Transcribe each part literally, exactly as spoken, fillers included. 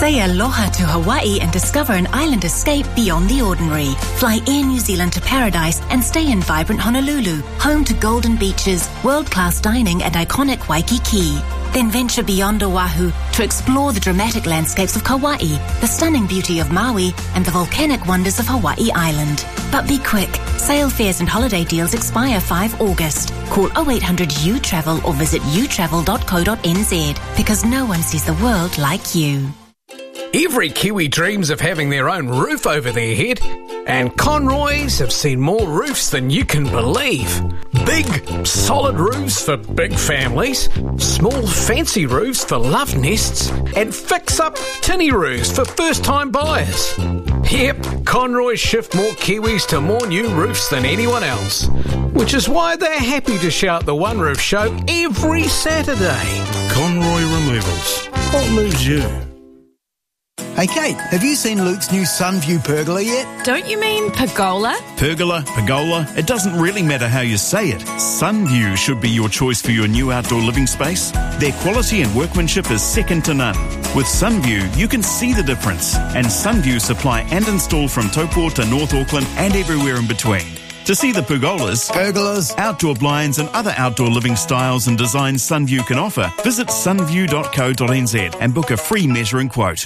Say aloha to Hawaii and discover an island escape beyond the ordinary. Fly Air New Zealand to paradise and stay in vibrant Honolulu, home to golden beaches, world-class dining and iconic Waikiki. Then venture beyond Oahu to explore the dramatic landscapes of Kauai, the stunning beauty of Maui and the volcanic wonders of Hawaii Island. But be quick, sale fares and holiday deals expire the fifth of August. Call oh eight hundred U travel or visit u travel dot co dot n z because no one sees the world like you. Every Kiwi dreams of having their own roof over their head, and Conroys have seen more roofs than you can believe. Big, solid roofs for big families, small, fancy roofs for love nests, and fix-up tinny roofs for first-time buyers. Yep, Conroys shift more Kiwis to more new roofs than anyone else, which is why they're happy to shout the One Roof Show every Saturday. Conroy Removals. What moves you? Hey Kate, have you seen Luke's new Sunview pergola yet? Don't you mean pergola? Pergola, pergola, it doesn't really matter how you say it. Sunview should be your choice for your new outdoor living space. Their quality and workmanship is second to none. With Sunview, you can see the difference. And Sunview supply and install from Taupo to North Auckland and everywhere in between. To see the pergolas, pergolas, outdoor blinds and other outdoor living styles and designs Sunview can offer, visit sunview dot co dot n z and book a free measuring quote.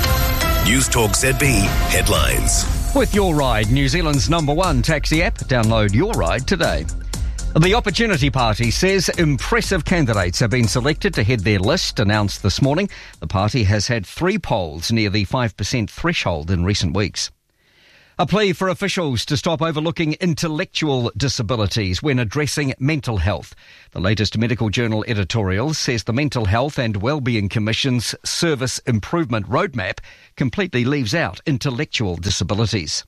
News Talk Z B headlines. With Your Ride, New Zealand's number one taxi app. Download Your Ride today. The Opportunity Party says impressive candidates have been selected to head their list, announced this morning. The party has had three polls near the five percent threshold in recent weeks. A plea for officials to stop overlooking intellectual disabilities when addressing mental health. The latest Medical Journal editorial says the Mental Health and Wellbeing Commission's Service Improvement Roadmap completely leaves out intellectual disabilities.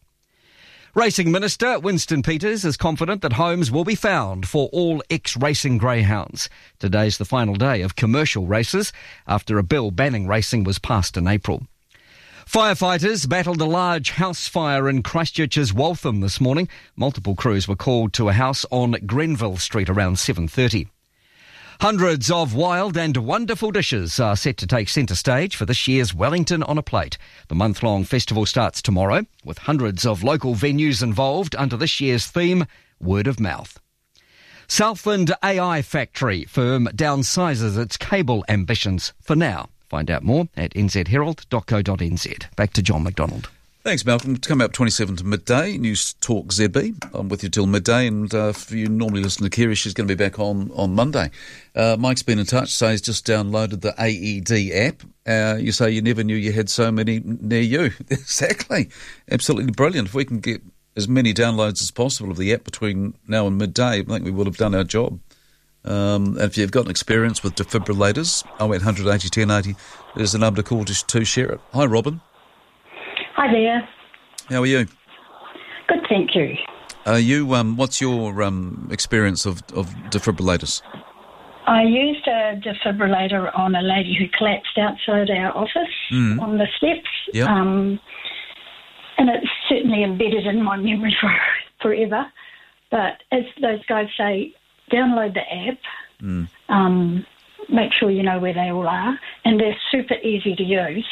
Racing Minister Winston Peters is confident that homes will be found for all ex-racing greyhounds. Today's the final day of commercial races after a bill banning racing was passed in April. Firefighters battled a large house fire in Christchurch's Waltham this morning. Multiple crews were called to a house on Grenville Street around seven thirty. Hundreds of wild and wonderful dishes are set to take centre stage for this year's Wellington on a Plate. The month-long festival starts tomorrow, with hundreds of local venues involved under this year's theme, Word of Mouth. Southland A I Factory firm downsizes its cable ambitions for now. Find out more at n z herald dot co dot n z. Back to John McDonald. Thanks, Malcolm. To come up twenty-seven to midday, News Talk Z B. I'm with you till midday, and uh, if you normally listen to Kiri, she's going to be back on, on Monday. Uh, Mike's been in touch, says he's just downloaded the A E D app. Uh, you say you never knew you had so many near you. Exactly. Absolutely brilliant. If we can get as many downloads as possible of the app between now and midday, I think we will have done our job. Um, and if you've got an experience with defibrillators, oh eight hundred eighty ten eighty, there's the number to call to, to share it. Hi, Robin. Hi there. How are you? Good, thank you. Are you? Um, what's your um, experience of, of defibrillators? I used a defibrillator on a lady who collapsed outside our office mm. on the steps. Yep. Um, and it's certainly embedded in my memory for forever. But as those guys say, download the app, mm. um, make sure you know where they all are, and they're super easy to use.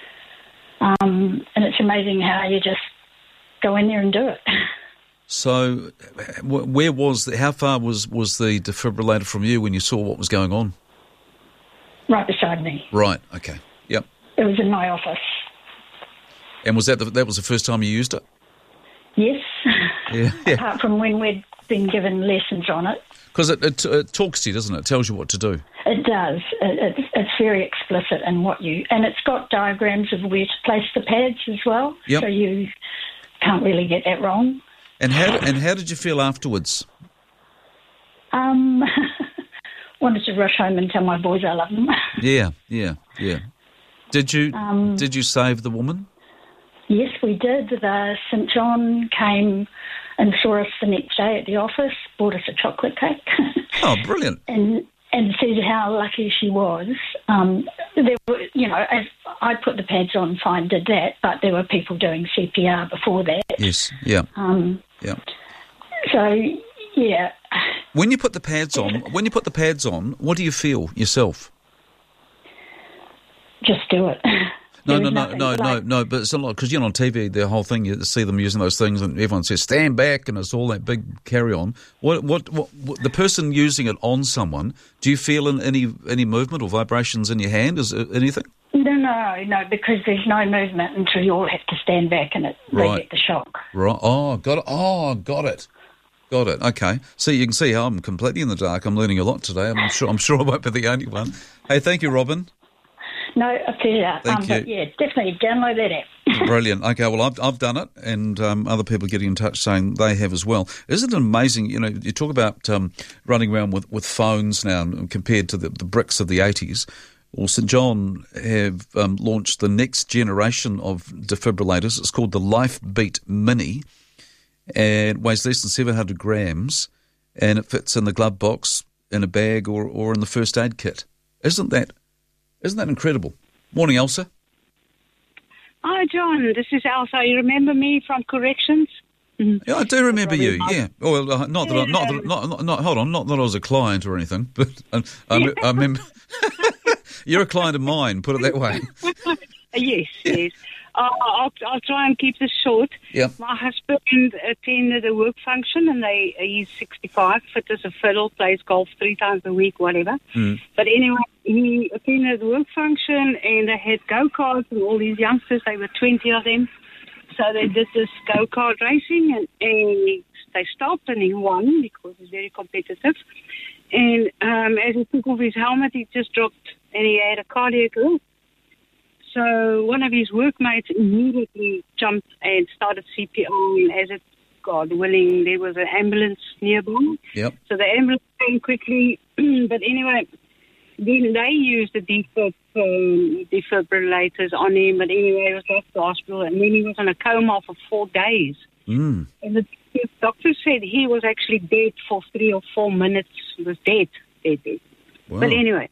Um, and it's amazing how you just go in there and do it. So where was, the, how far was, was the defibrillator from you when you saw what was going on? Right beside me. Right, okay, yep. It was in my office. And was that the, that was the first time you used it? Yes, yeah, yeah. Apart from when we'd been given lessons on it. Because it, it, it talks to you, doesn't it? It tells you what to do. It does. It, it's, it's very explicit in what you... And it's got diagrams of where to place the pads as well, yep. So you can't really get that wrong. And how and how did you feel afterwards? Um, wanted to rush home and tell my boys I love them. Yeah, yeah, yeah. Did you um, did you save the woman? Yes, we did. The Saint John came and saw us the next day at the office, bought us a chocolate cake. Oh, brilliant! and and said how lucky she was. Um, there were, you know, as I put the pads on, fine, did that, but there were people doing C P R before that. Yes, yeah, um, yeah. So, yeah. When you put the pads on, when you put the pads on, what do you feel yourself? Just do it. No, There no, was no, nothing no, no, like- no, but it's not because, you know, on T V, the whole thing, you see them using those things and everyone says, stand back, and it's all that big carry-on. What, what, what, what the person using it on someone, do you feel in any any movement or vibrations in your hand? Is it anything? No, no, no, because there's no movement until you all have to stand back and it, Right. they get the shock. Right. Oh, got it. Oh, got it. Got it. Okay. See, you can see how I'm completely in the dark. I'm learning a lot today. I'm sure. I'm sure I won't be the only one. Hey, thank you, Robin. No, a pleasure. Thank um, you. But yeah, definitely download that app. Brilliant. Okay, well, I've I've done it, and um, other people getting in touch saying they have as well. Isn't it amazing? You know, you talk about um, running around with, with phones now compared to the, the bricks of the eighties. Well, St John have um, launched the next generation of defibrillators. It's called the LifeBeat Mini, and weighs less than seven hundred grams, and it fits in the glove box, in a bag, or, or in the first aid kit. Isn't that isn't that incredible? Morning, Elsa. Hi, John. This is Elsa. You remember me from corrections? Yeah, I do remember you. Probably Yeah. Oh, well, uh, not that. I, not that. Not, not, not. Hold on. Not that I was a client or anything, but I, I, I remember. You're a client of mine. Put it that way. Yes, yes. Uh, I'll, I'll try and keep this short. Yep. My husband attended a work function, and they he's sixty-five, fit as a fiddle, plays golf three times a week, whatever. Mm. But anyway, he attended a work function, and they had go-karts and all these youngsters. They were twenty of them. So they did this go-kart racing, and, and they stopped, and he won because he's very competitive. And um, as he took off his helmet, he just dropped, and he had a cardiac arrest. So one of his workmates immediately jumped and started C P R, and as it, God willing, there was an ambulance nearby. Yep. So the ambulance came quickly, but anyway, then they used the defib, um, defibrillators on him, but anyway, he was left to hospital, and then he was in a coma for four days. Mm. And the doctor said he was actually dead for three or four minutes. He was dead, dead, dead. Wow. But anyway,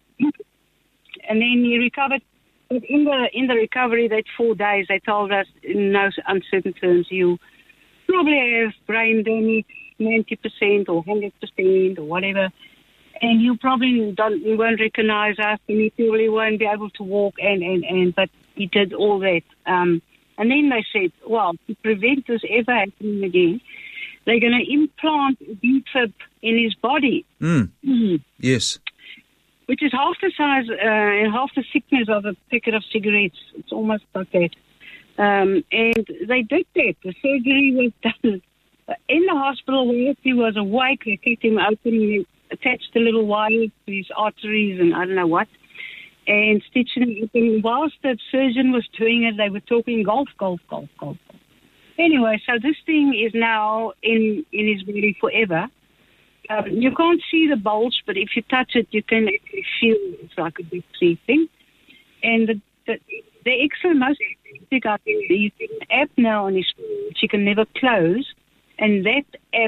and then he recovered. But in the in the recovery, that four days, they told us in no uncertain terms, you probably have brain damage, ninety percent or one hundred percent or whatever, and you probably don't, you won't recognize us, and you probably won't be able to walk, and, and, and but he did all that. Um, and then they said, well, to prevent this ever happening again, they're going to implant defib in his body. Mm. Mm-hmm. Yes. Which is half the size uh, and half the thickness of a packet of cigarettes. It's almost like that. Um, and they did that. The surgery was done in the hospital where he was awake. They kept him open. They attached the little wire to his arteries and I don't know what, and stitched him open. Whilst the surgeon was doing it, they were talking golf, golf, golf, golf. Anyway, so this thing is now in, in his body forever. Um, you can't see the bulge, but if you touch it, you can actually feel it's like a big three thing. And the the, the excellent, most big I think is an app now on his phone which you can never close, and that app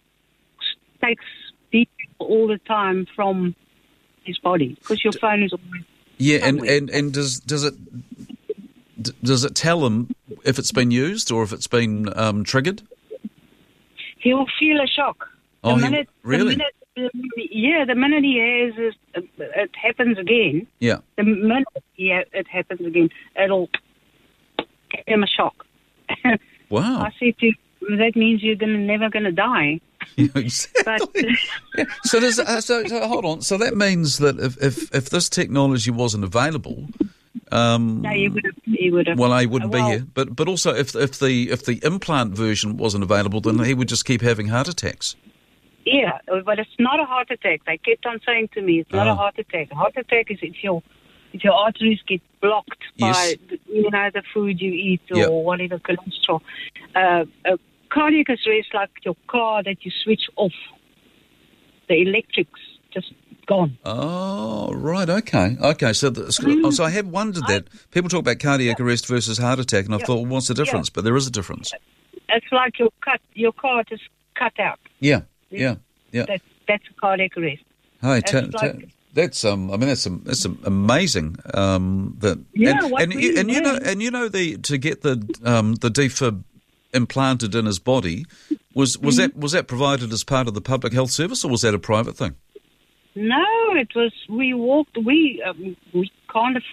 takes deep all the time from his body because your phone is always Yeah, and, somewhere. and, and does does it d- does it tell him if it's been used or if it's been um, triggered? He'll feel a shock. Oh, the he- minute, really? The minute, yeah, the minute he has this, uh, it happens again. Yeah. The minute yeah, it happens again, it'll give him a shock. Wow. I said to him, that means you're gonna, never going to die. Exactly. Yeah. So, does, uh, so, so hold on. So that means that if, if, if this technology wasn't available, um, No, he would have. He would have. well, he wouldn't well, be here. But but also, if if the if the implant version wasn't available, then he would just keep having heart attacks. Yeah, but it's not a heart attack. They kept on saying to me, it's not Oh. a heart attack. A heart attack is if your if your arteries get blocked Yes. by the, you know the food you eat or Yep. whatever cholesterol. Uh, a cardiac arrest is like your car that you switch off. The electrics just gone. Oh, right. Okay. Okay. So, the, Mm. so I have wondered that people talk about cardiac arrest versus heart attack, and I Yeah. thought, well, what's the difference? Yeah. But there is a difference. It's like your cut your car just cut out. Yeah. Yeah. Yeah. That that's a cardiac arrest. Hey, It's ta- like- ta- that's um. I mean, that's um, that's um, amazing. Um, that Yeah, and what and, we and you know learned- and you know the to get the um the defib implanted in his body was was Mm-hmm. that was that provided as part of the public health service or was that a private thing? No, it was. We walked. We um, we can't afford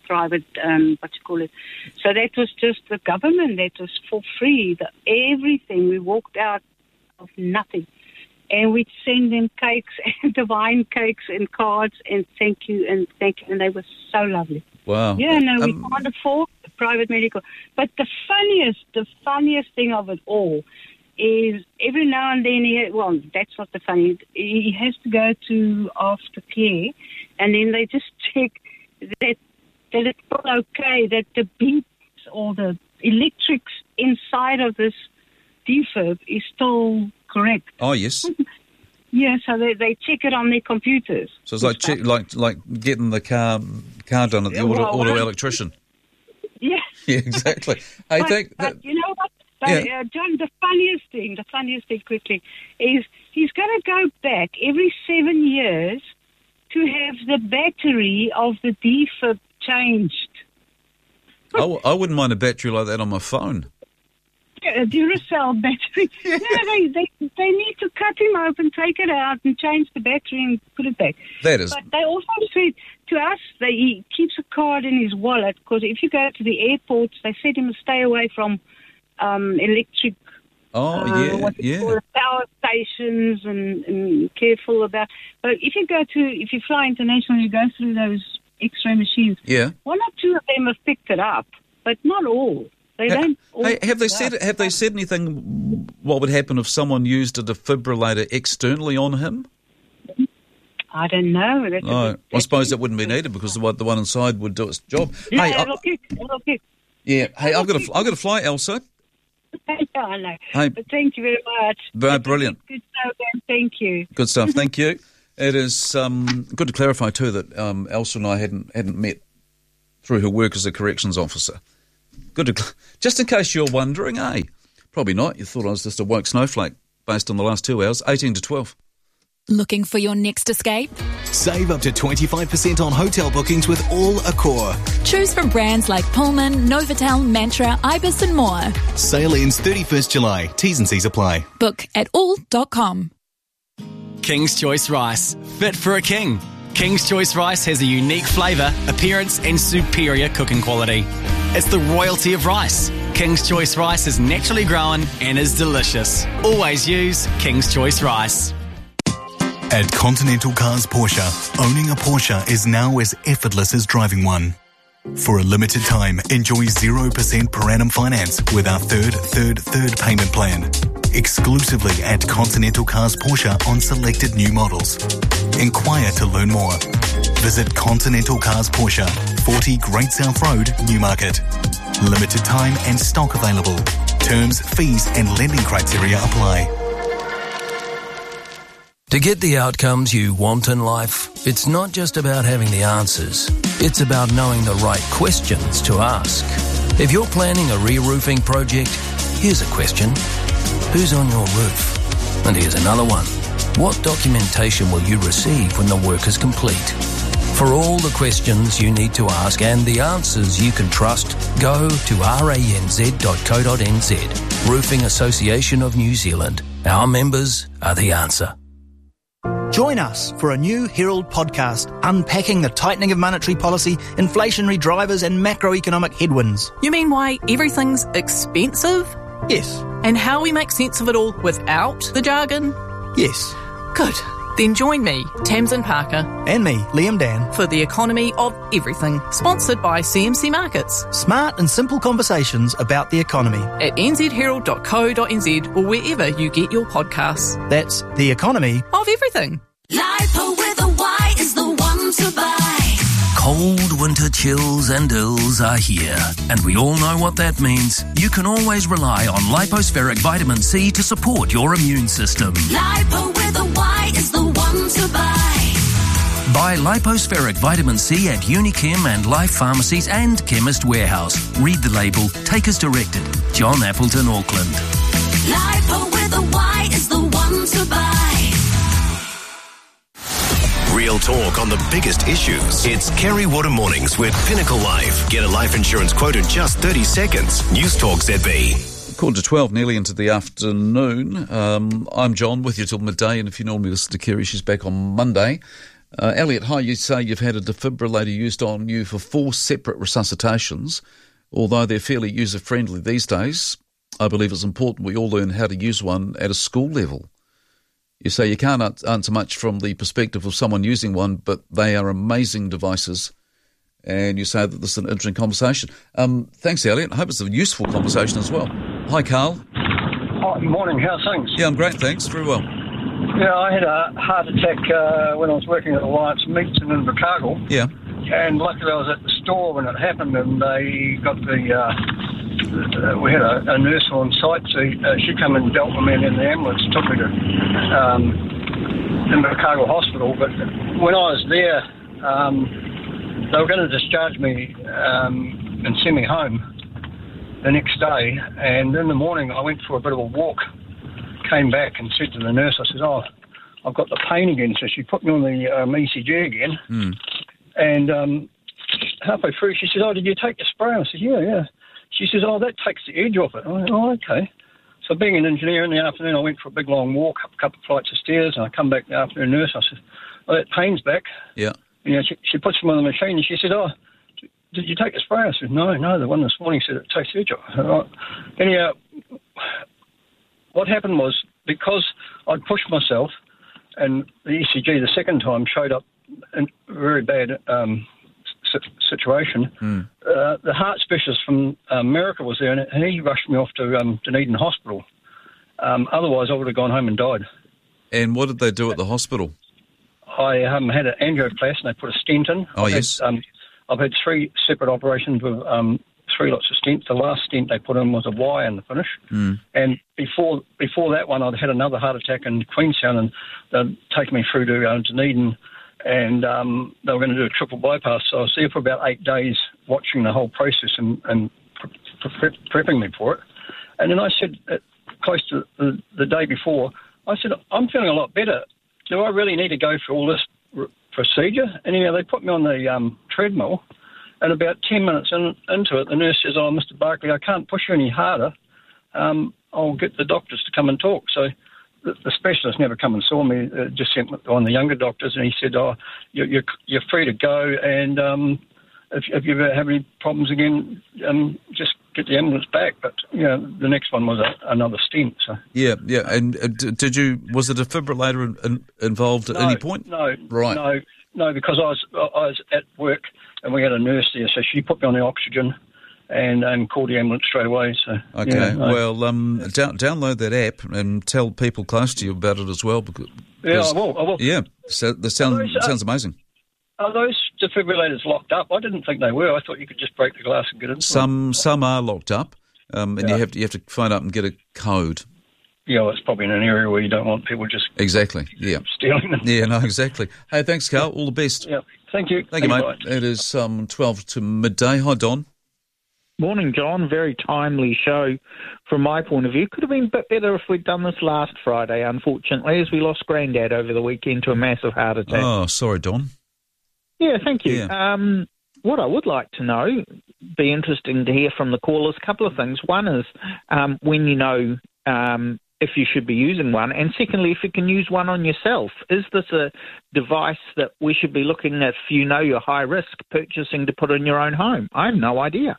private, um, what you call it. So that was just the government. That was for free. The, everything. We walked out of nothing. And we'd send them cakes and divine cakes and cards and thank you and thank you. And they were so lovely. Wow. Yeah, no, we Um, can't afford the private medical. But the funniest, the funniest thing of it all is every now and then he, well, that's not the funny. He has to go to aftercare, and then they just check that that it's all okay, that the beeps or the electrics inside of this defib is still correct. Oh, yes. Yeah, so they, they check it on their computers. So it's like check, like like getting the car car done at the auto, Well, auto well, electrician. Yeah. Yeah, exactly. Hey, But, thank, but that, you know what? But, Yeah. uh, John, the funniest thing, the funniest thing quickly, is he's going to go back every seven years to have the battery of the defib changed. I, w- I wouldn't mind a battery like that on my phone. A Duracell battery. Yeah, they, they they need to cut him open, take it out, and change the battery and put it back. That is- But they also said to us that he keeps a card in his wallet because if you go to the airports, they said he must stay away from um, electric. Oh, uh, yeah, what you yeah. call it, power stations, and, and careful about. But if you go to if you fly internationally, you go through those X-ray machines. Yeah. One or two of them have picked it up, but not all. They Ha- don't. all Hey, have they pick it said up. have they said anything? What would happen if someone used a defibrillator externally on him? I don't know. That's a No, bit- I suppose that wouldn't be needed because the one, the one inside would do its job. No, hey, I- it'll kick. It'll kick. yeah. Hey, I've got to I've got to fly, Elsa. Yeah, I know. Hey. But thank you very much. Br- brilliant. Good show, Dan. Thank you. Good stuff. Thank you. It is um, good to clarify too that um, Elsa and I hadn't hadn't met through her work as a corrections officer. Good to cl- just in case you're wondering, eh? Probably not. You thought I was just a woke snowflake based on the last two hours, eighteen to twelve. Looking for your next escape? Save up to twenty-five percent on hotel bookings with all Accor. Choose from brands like Pullman, Novotel, Mantra, Ibis and more. Sale ends thirty-first July. T's and C's apply. Book at all dot com. King's Choice Rice. Fit for a king. King's Choice Rice has a unique flavour, appearance and superior cooking quality. It's the royalty of rice. King's Choice Rice is naturally grown and is delicious. Always use King's Choice Rice. At Continental Cars Porsche, owning a Porsche is now as effortless as driving one. For a limited time, enjoy zero percent per annum finance with our third, third, third payment plan. Exclusively at Continental Cars Porsche on selected new models. Inquire to learn more. Visit Continental Cars Porsche, forty Great South Road, Newmarket. Limited time and stock available. Terms, fees and lending criteria apply. To get the outcomes you want in life, it's not just about having the answers. It's about knowing the right questions to ask. If you're planning a re-roofing project, here's a question. Who's on your roof? And here's another one. What documentation will you receive when the work is complete? For all the questions you need to ask and the answers you can trust, go to r a n z dot co dot n z. Roofing Association of New Zealand. Our members are the answer. Join us for a new Herald podcast unpacking the tightening of monetary policy, inflationary drivers and macroeconomic headwinds. You mean why everything's expensive? Yes. And how we make sense of it all without the jargon? Yes. Good. Then join me, Tamsin Parker. And me, Liam Dan. For the economy of everything. Sponsored by C M C Markets. Smart and simple conversations about the economy. At n z herald dot co dot n z or wherever you get your podcasts. That's the economy of everything. Lipo with a Y is the one to buy. Cold winter chills and ills are here, and we all know what that means. You can always rely on Lipospheric Vitamin C to support your immune system. Lipo with a Y is the one to buy. Buy Lipospheric Vitamin C at Unichem and Life Pharmacies and Chemist Warehouse. Read the label. Take as directed. John Appleton, Auckland. Lipo with a Y is the one to buy. Real talk on the biggest issues. It's Kerry Water Mornings with Pinnacle Life. Get a life insurance quote in just thirty seconds. News Talk Z B. Quarter to twelve, nearly into the afternoon. Um, I'm John with you till midday, and if you normally listen to Kerry, she's back on Monday. Uh, Elliot, hi, you say you've had a defibrillator used on you for four separate resuscitations. Although they're fairly user-friendly these days, I believe it's important we all learn how to use one at a school level. You say you can't answer much from the perspective of someone using one, but they are amazing devices. And you say that this is an interesting conversation. Um, thanks, Elliot. I hope it's a useful conversation as well. Hi, Carl. Hi, morning. How's things? Yeah, I'm great, thanks. Very well. Yeah, I had a heart attack uh, when I was working at Alliance Meats in Invercargill. Yeah. And luckily I was at the store when it happened, and they got the... Uh, uh, we had a, a nurse on site, so uh, she came and dealt with me, and then the ambulance took me to um, Invercargill Hospital. But when I was there, um, they were going to discharge me um, and send me home the next day, and in the morning I went for a bit of a walk, came back and said to the nurse, I said, oh, I've got the pain again. So she put me on the um, E C G again. Mm. And um, halfway through, she says, oh, did you take the spray? I said, yeah, yeah. She says, oh, that takes the edge off it. I went, oh, okay. So being an engineer in the afternoon, I went for a big long walk up a couple of flights of stairs, and I come back the afternoon nurse. I said, oh, that pain's back. Yeah. You know, she, she puts me on the machine, and she said, oh, did you take the spray? I said, no, no, the one this morning said it takes the edge off. I said, oh. Anyhow, what happened was, because I'd pushed myself, and the E C G the second time showed up in a very bad um, situation, mm. uh, the heart specialist from America was there, and he rushed me off to um, Dunedin Hospital. Um, otherwise, I would have gone home and died. And what did they do at the hospital? I um, had an angioplasty, and they put a stent in. Oh, I've yes. Had, um, I've had three separate operations with um, three lots of stents. The last stent they put in was a wire in the finish. Mm. And before before that one, I'd had another heart attack in Queenstown, and they'd taken me through to uh, Dunedin, and um, they were going to do a triple bypass. So I was there for about eight days watching the whole process and, and pre- pre- prepping me for it. And then I said, uh, close to the, the day before, I said, I'm feeling a lot better. Do I really need to go through all this r- procedure? And, you know, they put me on the um, treadmill, and about ten minutes in, into it, the nurse says, oh, Mister Barkley, I can't push you any harder. Um, I'll get the doctors to come and talk. So the, the specialist never come and saw me, uh, just sent one of the younger doctors, and he said, oh, you're, you're, you're free to go, and um, if, if you ever have any problems again, um, just get the ambulance back. But, you know, the next one was a, another stent. So. Yeah, yeah. And uh, d- did you, was the defibrillator in, in, involved at no, any point? No, right. no, no, because I was, I was at work, and we had a nurse there, so she put me on the oxygen and, and called the ambulance straight away. So Okay, yeah, no. well, um, yeah. down, download that app and tell people close to you about it as well. Because, yeah, I will, I will. Yeah, so that sound, those, uh, sounds amazing. Are those defibrillators locked up? I didn't think they were. I thought you could just break the glass and get into Some them. some are locked up, um, and Yeah. you have to you have to phone up and get a code. Yeah, well, it's probably in an area where you don't want people just Exactly, yeah. stealing them. Yeah, no, exactly. Hey, thanks, Carl. All the best. Yeah, thank you. Thank you, mate. Bye. It is um, twelve to midday. Hi, Don. Morning, John. Very timely show from my point of view. Could have been a bit better if we'd done this last Friday, unfortunately, as we lost Grandad over the weekend to a massive heart attack. Oh, sorry, Don. Yeah, thank you. Yeah. Um, what I would like to know, be interesting to hear from the callers, a couple of things. One is um, when you know um, if you should be using one, and secondly, if you can use one on yourself. Is this a device that we should be looking at, if you know you're high risk, purchasing to put in your own home? I have no idea.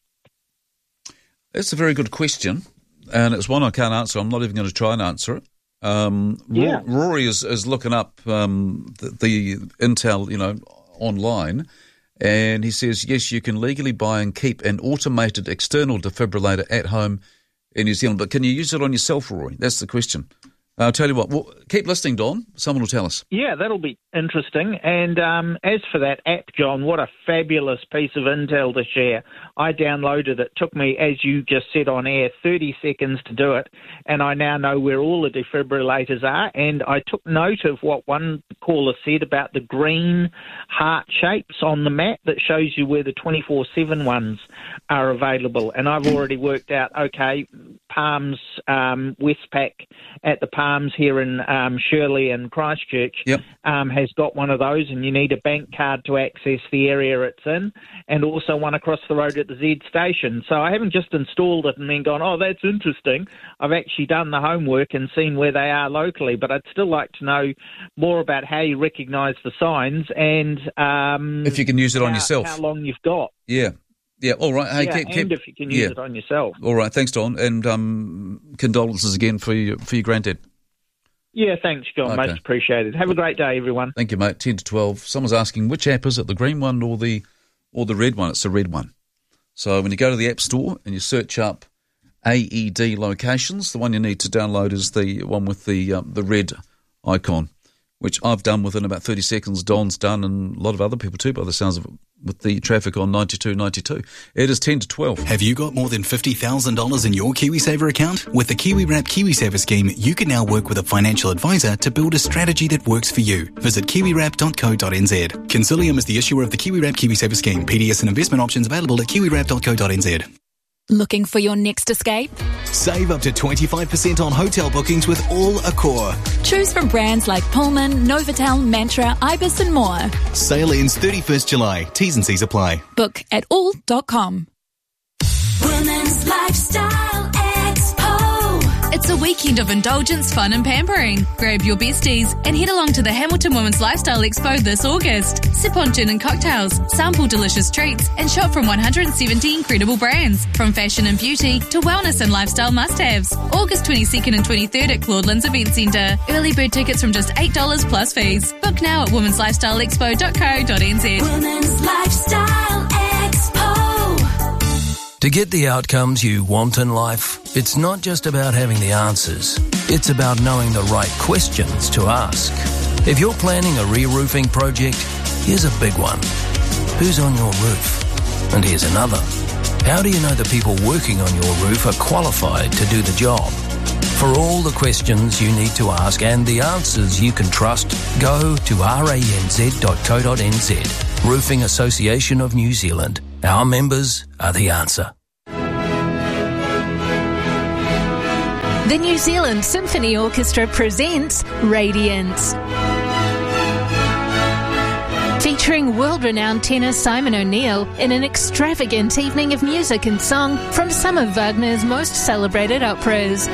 That's a very good question, and it's one I can't answer. I'm not even going to try and answer it. Um, Yeah. Rory is, is looking up um, the, the Intel, you know, online, and he says, yes, you can legally buy and keep an automated external defibrillator at home in New Zealand, but can you use it on yourself, Rory? That's the question. I'll tell you what, well, keep listening, Don. Someone will tell us. Yeah, that'll be interesting. And um, as for that app, John, what a fabulous piece of intel to share. I downloaded it. Took me, as you just said on air, thirty seconds to do it. And I now know where all the defibrillators are. And I took note of what one caller said about the green heart shapes on the map that shows you where the twenty-four seven ones are available. And I've already worked out, okay, Palms, um, Westpac at the Palms Palms here in um, Shirley and Christchurch yep. um, has got one of those, and you need a bank card to access the area it's in, and also one across the road at the Z station. So I haven't just installed it and then gone, oh, that's interesting. I've actually done the homework and seen where they are locally, but I'd still like to know more about how you recognise the signs and um, if you can use it how, on yourself. How long you've got. Yeah. Yeah, all right. Hey, yeah, keep, and keep, if you can use yeah. it on yourself. All right, thanks, Don, and um, condolences again for your, for your granddad. Yeah, thanks, John. Okay. Most appreciated. Have a great day, everyone. Thank you, mate. ten to twelve. Someone's asking, which app is it, the green one or the or the red one? It's the red one. So when you go to the App Store and you search up A E D locations, the one you need to download is the one with the um, the red icon, which I've done within about thirty seconds. Don's done, and a lot of other people too, by the sounds of it, with the traffic on ninety-two ninety-two. It is ten to twelve. Have you got more than fifty thousand dollars in your KiwiSaver account? With the KiwiWrap KiwiSaver scheme, you can now work with a financial advisor to build a strategy that works for you. Visit kiwiwrap dot co dot n z. Consilium is the issuer of the KiwiWrap KiwiSaver scheme. P D S and investment options available at kiwiwrap dot co dot n z. Looking for your next escape? Save up to twenty-five percent on hotel bookings with All Accor. Choose from brands like Pullman, Novotel, Mantra, Ibis and more. Sale ends thirty-first July. T's and C's apply. Book at all dot com. Women's Lifestyle Expo. It's a weekend of indulgence, fun and pampering. Grab your besties and head along to the Hamilton Women's Lifestyle Expo this August. Sip on gin and cocktails, sample delicious treats and shop from one hundred seventy incredible brands. From fashion and beauty to wellness and lifestyle must-haves. August twenty-second and twenty-third at Claudelands Event Centre. Early bird tickets from just eight dollars plus fees. Book now at womens lifestyle expo dot co dot n z. Women's Lifestyle Expo. To get the outcomes you want in life, it's not just about having the answers. It's about knowing the right questions to ask. If you're planning a re-roofing project, here's a big one. Who's on your roof? And here's another. How do you know the people working on your roof are qualified to do the job? For all the questions you need to ask and the answers you can trust, go to r a n z dot co dot n z. Roofing Association of New Zealand. Our members are the answer. The New Zealand Symphony Orchestra presents Radiance. Featuring world-renowned tenor Simon O'Neill in an extravagant evening of music and song from some of Wagner's most celebrated operas.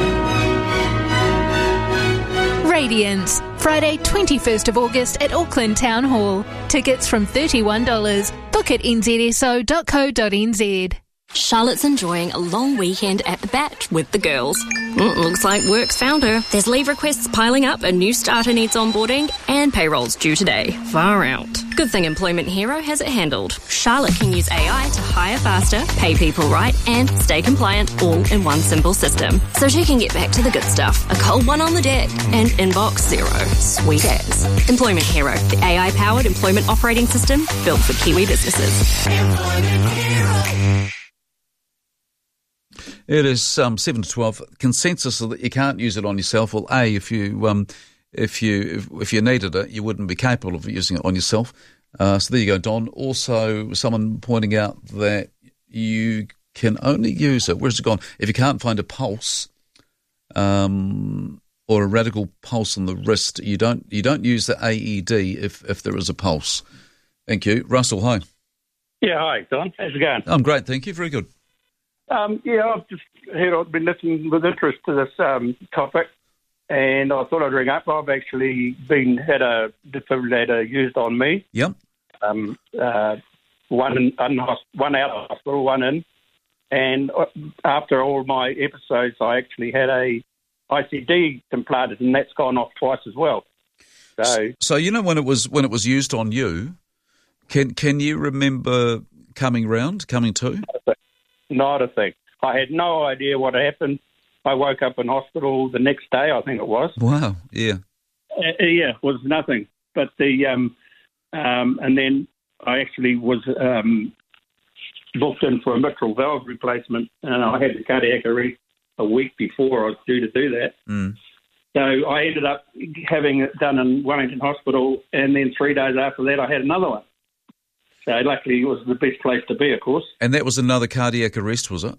Radiance, Friday twenty-first of August at Auckland Town Hall. Tickets from thirty-one dollars. Book at n z s o dot co dot n z. Charlotte's enjoying a long weekend at the Bat with the girls. Mm, looks like work's found her. There's leave requests piling up, a new starter needs onboarding, and payroll's due today. Far out. Good thing Employment Hero has it handled. Charlotte can use A I to hire faster, pay people right, and stay compliant all in one simple system. So she can get back to the good stuff. A cold one on the deck and inbox zero. Sweet as. Employment Hero, the A I-powered employment operating system built for Kiwi businesses. Employment Hero. It is um, seven to twelve. Consensus that you can't use it on yourself. Well, A, if you um, if you if, if you needed it, you wouldn't be capable of using it on yourself. Uh, so there you go, Don. Also, someone pointing out that you can only use it. Where's it gone? If you can't find a pulse um, or a radical pulse on the wrist, you don't you don't use the A E D if if there is a pulse. Thank you, Russell. Hi. Yeah, hi, Don. How's it going? I'm great, thank you. Very good. Um, yeah, I've just heard, I've been listening with interest to this um, topic, and I thought I'd ring up. I've actually been had a defibrillator used on me. Yep. Um, uh, one in, un, one out of hospital, one in, and after all my episodes, I actually had a I C D implanted, and that's gone off twice as well. So, so you know when it was when it was used on you, can can you remember coming round, coming to? Not a thing. I had no idea what happened. I woke up in hospital the next day, I think it was. Wow, yeah. Uh, yeah, it was nothing. But the, um, um, and then I actually was um, booked in for a mitral valve replacement, and I had the cardiac arrest a week before I was due to do that. Mm. So I ended up having it done in Wellington Hospital, and then three days after that I had another one. So luckily it was the best place to be, of course. And that was another cardiac arrest, was it? Yeah,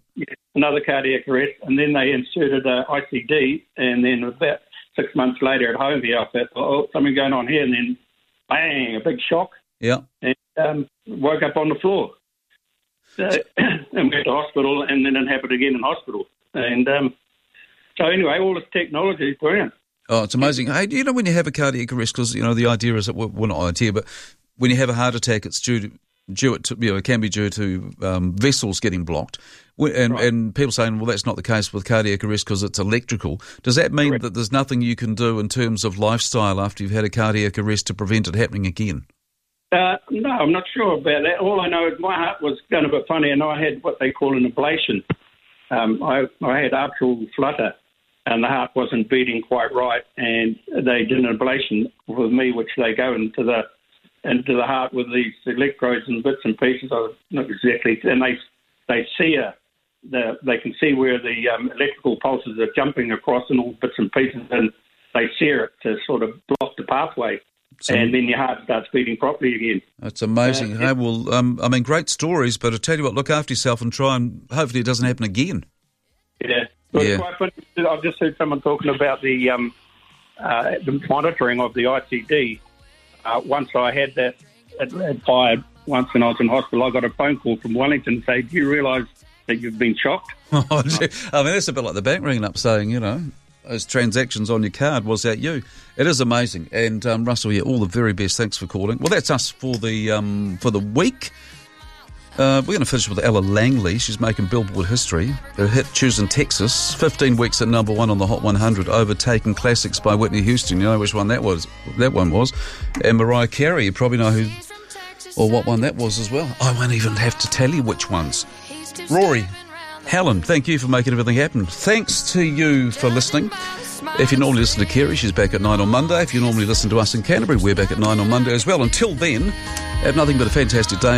another cardiac arrest, and then they inserted a I C D, and then about six months later at home here, I thought, oh, something going on here, and then bang, a big shock. Yeah. And um, woke up on the floor. So, and went to hospital, and then it happened again in hospital. And um, so anyway, all this technology is brilliant. Oh, it's amazing. Hey, do you know when you have a cardiac arrest, because, you know, the idea is that, well, not idea, but when you have a heart attack, it's due to, due to you know, it can be due to um, vessels getting blocked. And, right. and people saying, well, that's not the case with cardiac arrest because it's electrical. Does that mean Correct. that there's nothing you can do in terms of lifestyle after you've had a cardiac arrest to prevent it happening again? Uh, no, I'm not sure about that. All I know is my heart was going a bit funny, and I had what they call an ablation. Um, I, I had atrial flutter, and the heart wasn't beating quite right, and they did an ablation with me, which they go into the into the heart with these electrodes and bits and pieces. I not exactly, and they they see a, the they can see where the um, electrical pulses are jumping across in all bits and pieces, and they sear it to sort of block the pathway. So, and then your heart starts beating properly again. That's amazing. Uh, hey, well, um, I mean, great stories, but I tell you what, look after yourself and try and hopefully it doesn't happen again. Yeah. Well, yeah. It's quite funny. I've just heard someone talking about the, um, uh, the monitoring of the I C D. Uh, once I had that, it, it fired once when I was in hospital, I got a phone call from Wellington saying, do you realise that you've been shocked? I mean, that's a bit like the bank ringing up saying, you know, those transactions on your card, was that you? It is amazing. And um, Russell, yeah, all the very best. Thanks for calling. Well, that's us for the um, for the week. Uh, we're going to finish with Ella Langley. She's making Billboard history. Her hit Choosing Texas, fifteen weeks at number one on the Hot one hundred, overtaking classics by Whitney Houston. You know which one that was? That one was. And Mariah Carey, you probably know who or what one that was as well. I won't even have to tell you which ones. Rory, Helen, thank you for making everything happen. Thanks to you for listening. If you normally listen to Kerry, she's back at nine on Monday. If you normally listen to us in Canterbury, we're back at nine on Monday as well. Until then, have nothing but a fantastic day.